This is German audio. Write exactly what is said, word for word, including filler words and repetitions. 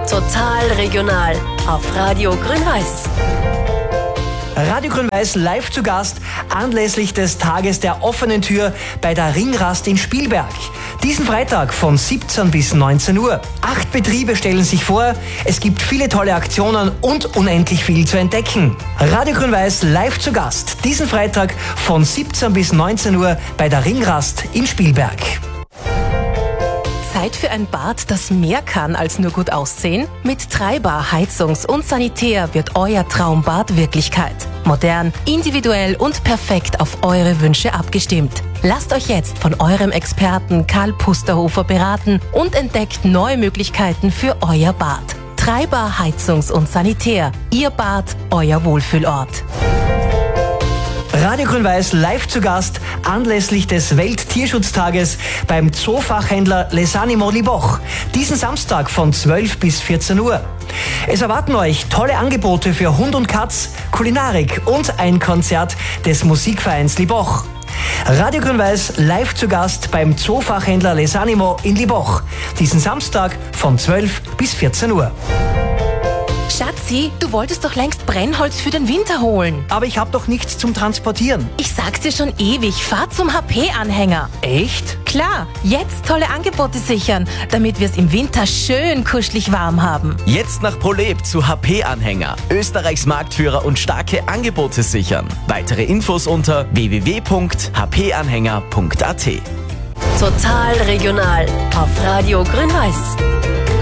Total regional auf Radio Grün-Weiß. Radio Grün-Weiß live zu Gast anlässlich des Tages der offenen Tür bei der Ringrast in Spielberg. Diesen Freitag von siebzehn bis neunzehn Uhr. Acht Betriebe stellen sich vor, es gibt viele tolle Aktionen und unendlich viel zu entdecken. Radio Grün-Weiß live zu Gast diesen Freitag von siebzehn bis neunzehn Uhr bei der Ringrast in Spielberg. Zeit für ein Bad, das mehr kann als nur gut aussehen? Mit Treiber Heizungs- und Sanitär wird euer Traumbad Wirklichkeit. Modern, individuell und perfekt auf eure Wünsche abgestimmt. Lasst euch jetzt von eurem Experten Karl Pusterhofer beraten und entdeckt neue Möglichkeiten für euer Bad. Treiber Heizungs- und Sanitär. Ihr Bad, euer Wohlfühlort. Radio Grün-Weiß live zu Gast anlässlich des Welttierschutztages beim Zoofachhändler Les Animaux Liboch. Diesen Samstag von zwölf bis vierzehn Uhr. Es erwarten euch tolle Angebote für Hund und Katz, Kulinarik und ein Konzert des Musikvereins Liboch. Radio Grün-Weiß live zu Gast beim Zoofachhändler Les Animaux in Liboch. Diesen Samstag von zwölf bis vierzehn Uhr. Schatzi, du wolltest doch längst Brennholz für den Winter holen. Aber ich habe doch nichts zum Transportieren. Ich sag's dir schon ewig, fahr zum H P-Anhänger. Echt? Klar, jetzt tolle Angebote sichern, damit wir's im Winter schön kuschelig warm haben. Jetzt nach ProLab zu H P-Anhänger. Österreichs Marktführer und starke Angebote sichern. Weitere Infos unter w w w punkt h p anhänger punkt a t. Total regional auf Radio Grün-Weiß.